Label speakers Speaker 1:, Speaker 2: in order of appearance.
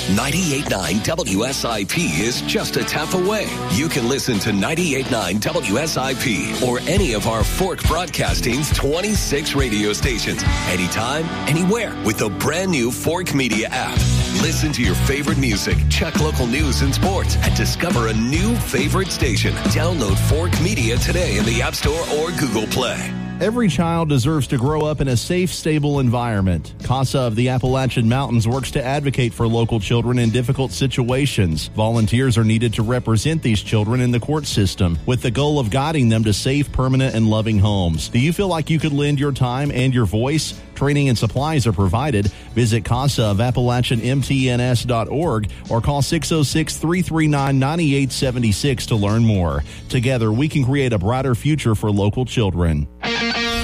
Speaker 1: 98.9 WSIP is just a tap away. You can listen to 98.9 WSIP or any of our Fork Broadcasting's 26 radio stations, anytime, anywhere, with the brand new Fork Media app. Listen to your favorite music, check local news and sports, and discover a new favorite station. Download Fork Media today in the App Store or Google Play.
Speaker 2: Every child deserves to grow up in a safe, stable environment. CASA of the Appalachian Mountains works to advocate for local children in difficult situations. Volunteers are needed to represent these children in the court system with the goal of guiding them to safe, permanent, and loving homes. Do you feel like you could lend your time and your voice? Training and supplies are provided. Visit CASA of AppalachianMTNS.org or call 606-339-9876 to learn more. Together, we can create a brighter future for local children.